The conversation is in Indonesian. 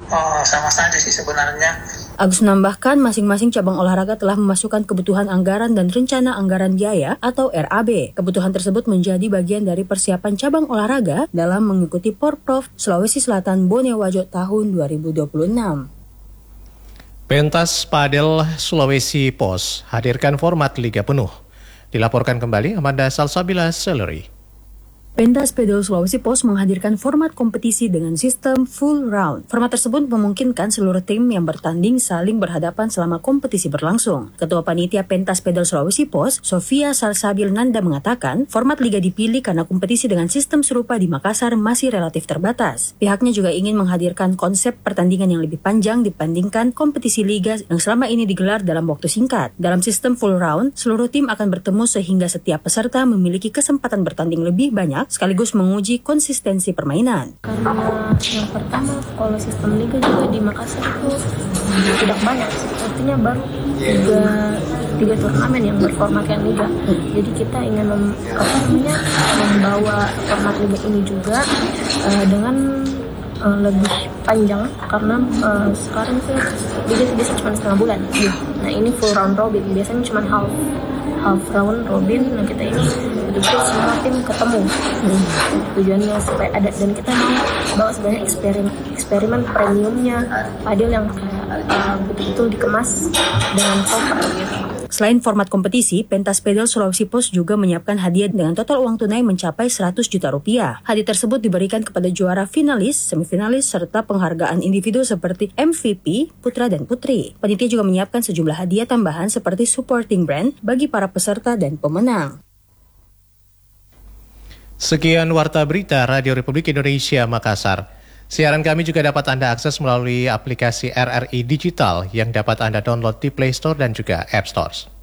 Oh, sama saja sih sebenarnya. Agus menambahkan masing-masing cabang olahraga telah memasukkan kebutuhan anggaran dan rencana anggaran biaya atau RAB. Kebutuhan tersebut menjadi bagian dari persiapan cabang olahraga dalam mengikuti Porprov Sulawesi Selatan Bonewajo tahun 2026. Pentas Padel Sulawesi POS hadirkan format liga penuh. Dilaporkan kembali Amanda Salsabila Celery. Pentas Padel Sulawesi POS menghadirkan format kompetisi dengan sistem full round. Format tersebut memungkinkan seluruh tim yang bertanding saling berhadapan selama kompetisi berlangsung. Ketua Panitia Pentas Padel Sulawesi POS, Sofia Salsabil Nanda mengatakan, format liga dipilih karena kompetisi dengan sistem serupa di Makassar masih relatif terbatas. Pihaknya juga ingin menghadirkan konsep pertandingan yang lebih panjang dibandingkan kompetisi liga yang selama ini digelar dalam waktu singkat. Dalam sistem full round, seluruh tim akan bertemu sehingga setiap peserta memiliki kesempatan bertanding lebih banyak sekaligus menguji konsistensi permainan. Karena yang pertama, kalau sistem liga juga di Makassar itu tidak banyak, artinya baru tiga turnamen yang berformatkan liga. Jadi kita ingin membawa format liga ini juga dengan lebih panjang karena sekarang sih liga biasa cuma setengah bulan. Nah ini full round robin, biasanya cuma half round robin. Nah kita ini betul-betul semua tim ketemu. Tujuannya supaya ada, dan kita mau bawa sebenarnya eksperimen premiumnya padel yang betul-betul dikemas dengan proper gitu. Selain format kompetisi, Pentas Padel Sulawesi POS juga menyiapkan hadiah dengan total uang tunai mencapai 100 juta rupiah. Hadiah tersebut diberikan kepada juara finalis, semifinalis, serta penghargaan individu seperti MVP, putra dan putri. Panitia juga menyiapkan sejumlah hadiah tambahan seperti supporting brand bagi para peserta dan pemenang. Sekian Warta Berita Radio Republik Indonesia Makassar. Siaran kami juga dapat Anda akses melalui aplikasi RRI Digital yang dapat Anda download di Play Store dan juga App Store.